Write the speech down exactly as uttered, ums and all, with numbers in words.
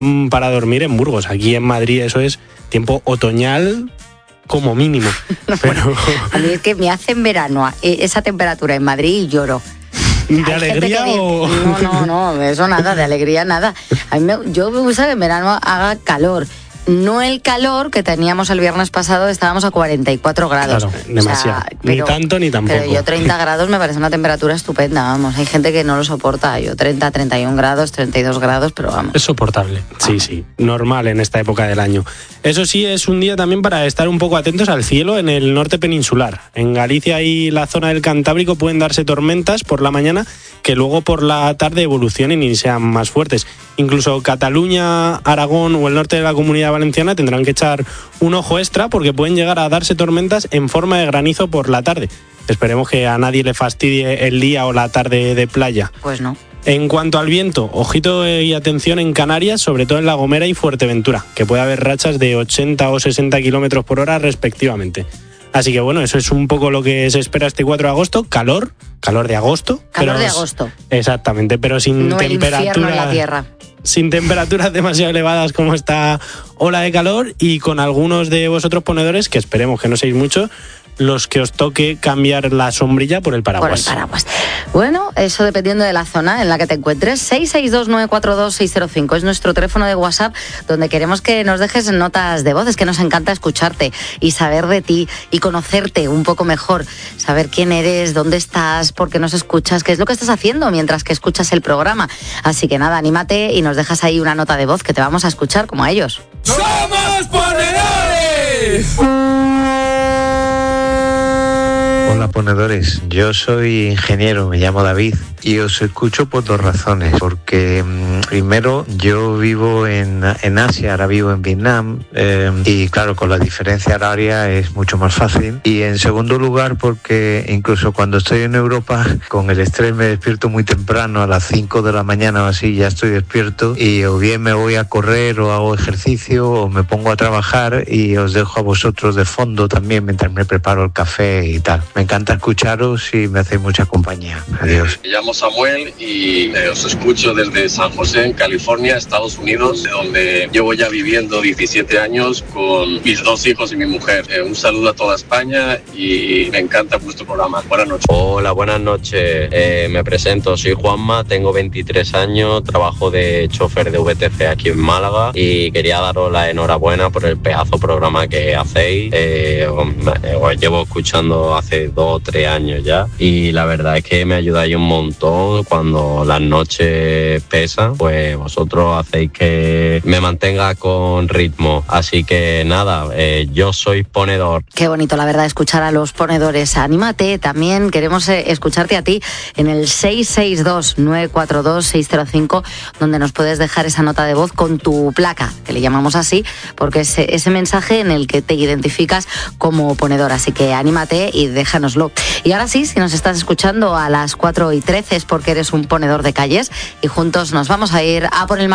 para dormir en Burgos. Aquí en Madrid eso es tiempo otoñal como mínimo. Pero... A mí es que me hace en verano esa temperatura en Madrid y lloro. ¿De Hay alegría que... o...? No, no, no, eso nada, de alegría nada. A mí me... Yo me gusta que en verano haga calor. No el calor que teníamos el viernes pasado, estábamos a cuarenta y cuatro grados. Claro, demasiado. O sea, pero, ni tanto ni tampoco. Pero yo treinta grados me parece una temperatura estupenda, vamos. Hay gente que no lo soporta. Yo treinta, treinta y un grados, treinta y dos grados, pero vamos. Es soportable. Vamos. Sí, sí. Normal en esta época del año. Eso sí, es un día también para estar un poco atentos al cielo en el norte peninsular. En Galicia y la zona del Cantábrico pueden darse tormentas por la mañana que luego por la tarde evolucionen y sean más fuertes. Incluso Cataluña, Aragón o el norte de la Comunidad Valenciana tendrán que echar un ojo extra porque pueden llegar a darse tormentas en forma de granizo por la tarde. Esperemos que a nadie le fastidie el día o la tarde de playa. Pues no. En cuanto al viento, ojito y atención en Canarias, sobre todo en La Gomera y Fuerteventura, que puede haber rachas de ochenta o sesenta kilómetros por hora respectivamente. Así que bueno, eso es un poco lo que se espera este cuatro de agosto. Calor, calor de agosto. Calor pero, de agosto. Exactamente, pero sin no temperaturas. El infierno en la tierra. Sin temperaturas demasiado elevadas como esta ola de calor y con algunos de vosotros ponedores, que esperemos que no seáis muchos, los que os toque cambiar la sombrilla por el paraguas. Por el paraguas. Bueno, eso dependiendo de la zona en la que te encuentres. seis seis dos nueve cuatro dos seis cero cinco es nuestro teléfono de WhatsApp, donde queremos que nos dejes notas de voz. Es que nos encanta escucharte y saber de ti y conocerte un poco mejor, saber quién eres, dónde estás, por qué nos escuchas, qué es lo que estás haciendo mientras que escuchas el programa. Así que nada, anímate y nos dejas ahí una nota de voz que te vamos a escuchar como a ellos. ¡Somos ponedores! Hola ponedores, yo soy ingeniero, me llamo David y os escucho por dos razones, porque mmm, primero yo vivo en, en Asia, ahora vivo en Vietnam eh, y claro, con la diferencia horaria es mucho más fácil, y en segundo lugar porque incluso cuando estoy en Europa con el estrés me despierto muy temprano, a las cinco de la mañana o así ya estoy despierto, y o bien me voy a correr o hago ejercicio o me pongo a trabajar y os dejo a vosotros de fondo también mientras me preparo el café y tal. Me encanta escucharos y me hacéis mucha compañía. Adiós. Me llamo Samuel y eh, os escucho desde San José, en California, Estados Unidos, donde llevo ya viviendo diecisiete años con mis dos hijos y mi mujer. Eh, un saludo a toda España y me encanta vuestro programa. Buenas noches. Hola, buenas noches. Eh, me presento, soy Juanma, tengo veintitrés años, trabajo de chofer de V T C aquí en Málaga y quería daros la enhorabuena por el pedazo programa que hacéis. Eh, os, os llevo escuchando hace dos o tres años ya y la verdad es que me ayudáis un montón cuando las noches pesan, pues vosotros hacéis que me mantenga con ritmo, así que nada, eh, yo soy ponedor. Qué bonito la verdad escuchar a los ponedores. Anímate, también queremos eh, escucharte a ti en el seis seis dos nueve cuatro dos seis cero cinco, donde nos puedes dejar esa nota de voz con tu placa, que le llamamos así porque es ese mensaje en el que te identificas como ponedor, así que anímate y déjanoslo. Y ahora sí, si nos estás escuchando a las cuatro y trece es porque eres un ponedor de calles y juntos nos vamos a ir a por el